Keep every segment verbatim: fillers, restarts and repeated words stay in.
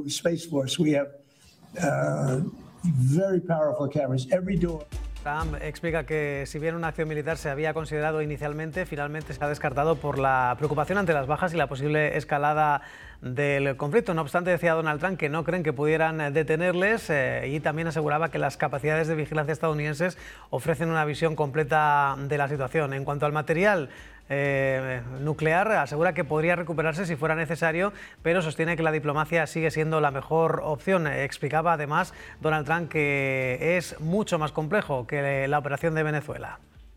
new Space Force. We have uh, very powerful cameras. Every door. Trump explica que si bien una acción militar se había considerado inicialmente, finalmente se ha descartado por la preocupación ante las bajas y la posible escalada del conflicto. No obstante, decía Donald Trump que no creen que pudieran detenerles eh, y también aseguraba que las capacidades de vigilancia estadounidenses ofrecen una visión completa de la situación. En cuanto al material Eh, nuclear, asegura que podría recuperarse si fuera necesario, pero sostiene que la diplomacia sigue siendo la mejor opción. Explicaba además Donald Trump que es mucho más complejo que la operación de Venezuela.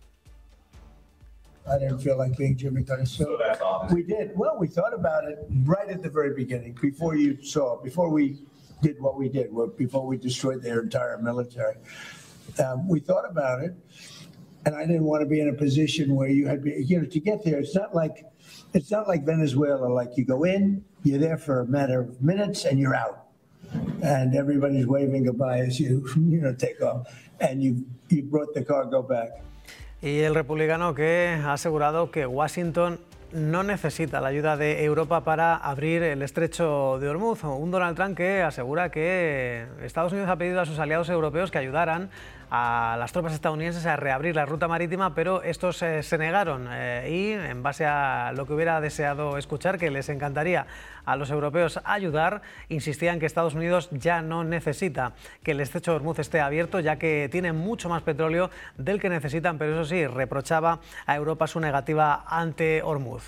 I didn't feel like being Jimmy Carter. So we did. Well, we thought about it right at the very beginning, before you saw, before we did what we did, before we destroyed their entire military. Um, we thought about it. And I didn't want to be in a position where you had, you know, to get there. It's not like, it's not like Venezuela. Like you go in, you're there for a matter of minutes, and you're out, and everybody's waving goodbye as you, you know, take off, and you you brought the cargo back. Y el republicano que ha asegurado que Washington no necesita la ayuda de Europa para abrir el estrecho de Hormuz. Un Donald Trump que asegura que Estados Unidos ha pedido a sus aliados europeos que ayudaran a las tropas estadounidenses a reabrir la ruta marítima, pero estos eh, se negaron eh, y en base a lo que hubiera deseado escuchar, que les encantaría a los europeos ayudar, insistían que Estados Unidos ya no necesita que el estrecho de Hormuz esté abierto, ya que tienen mucho más petróleo del que necesitan, pero eso sí, reprochaba a Europa su negativa ante Hormuz.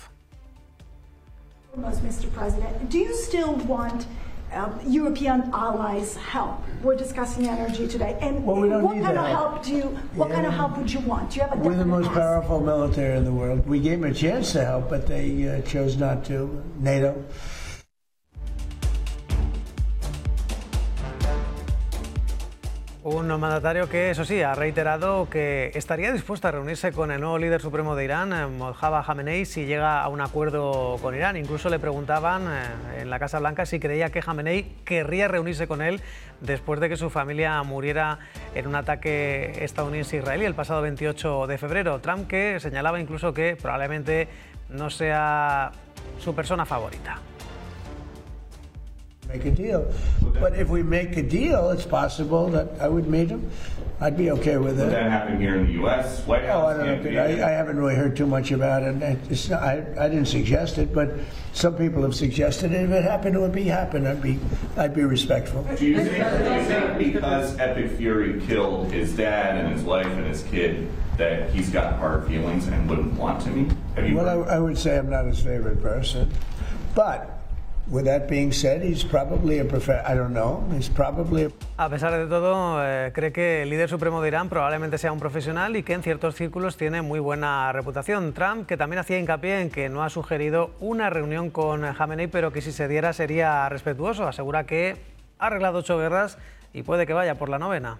Mister President, do you still want um, European allies' help? We're discussing energy today, and well, we don't what need kind of help. help do you? What yeah. kind of help would you want? Do you have a We're the most ask? powerful military in the world. We gave them a chance to help, but they uh, chose not to. NATO. Un mandatario que, eso sí, ha reiterado que estaría dispuesto a reunirse con el nuevo líder supremo de Irán, Mojtaba Khamenei, si llega a un acuerdo con Irán. Incluso le preguntaban eh, en la Casa Blanca si creía que Khamenei querría reunirse con él después de que su familia muriera en un ataque estadounidense-israelí el pasado veintiocho de febrero. Trump que señalaba incluso que probablemente no sea su persona favorita. Make a deal, but if we make a deal, it's possible that I would meet him. I'd be okay with it. Would that happen here in the U S? White House? Oh, I don't know. I, I haven't really heard too much about it. It's not, I, I didn't suggest it, but some people have suggested it. If it happened, it would be happen. I'd be, I'd be respectful. Do you think, do you think because Epic Fury killed his dad and his wife and his kid that he's got hard feelings and wouldn't want to meet? Have you well, I, I would say I'm not his favorite person, but. With that being said, he's probably a prof- I don't know, he's probably a... A pesar de todo, eh, cree que el líder supremo de Irán probablemente sea un profesional y que en ciertos círculos tiene muy buena reputación. Trump, que también hacía hincapié en que no ha sugerido una reunión con Khamenei, pero que si se diera sería respetuoso. Asegura que ha arreglado ocho guerras y puede que vaya por la novena.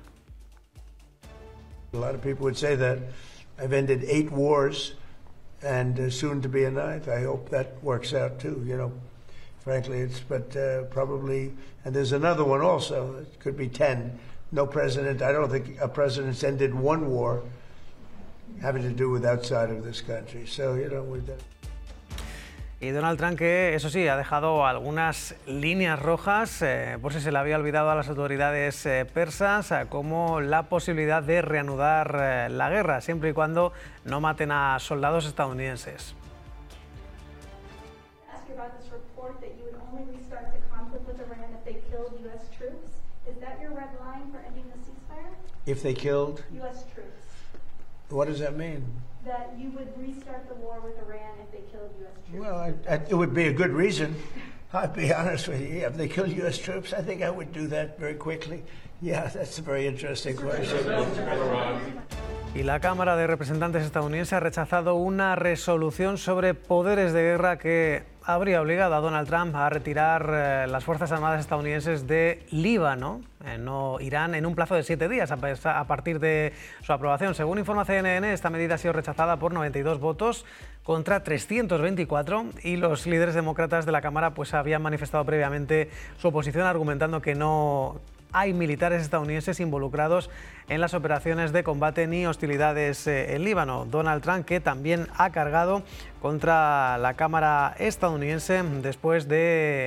A lot of people would say that I've ended eight wars and uh, soon to be a ninth. I hope that works out too, you know. Frankly, it's but uh, probably, and there's another one also. It could be ten. No president. I don't think a president's ended one war having to do with outside of this country. So you know, with that. Y Donald Trump que, eso sí, ha dejado algunas líneas rojas, eh, por si se le había olvidado a las autoridades eh, persas, eh, como la posibilidad de reanudar eh, la guerra, siempre y cuando no maten a soldados estadounidenses. That you would only restart the conflict with Iran if they killed U S troops. Is that your red line for ending the ceasefire? If they killed U S troops. What does that mean? That you would restart the war with Iran if they killed U S troops. Well, I, I, it would be a good reason. I'll be honest with you. If they killed U S troops, I think I would do that very quickly. Yeah, that's a very interesting question. Y la Cámara de Representantes estadounidense ha rechazado una resolución sobre poderes de guerra que habría obligado a Donald Trump a retirar eh, las Fuerzas Armadas estadounidenses de Líbano, eh, no Irán, en un plazo de siete días a, a partir de su aprobación. Según informa C N N, esta medida ha sido rechazada por noventa y dos votos contra trescientos veinticuatro y los líderes demócratas de la Cámara pues, habían manifestado previamente su oposición argumentando que no hay militares estadounidenses involucrados en las operaciones de combate ni hostilidades en Líbano. Donald Trump, que también ha cargado contra la Cámara estadounidense después de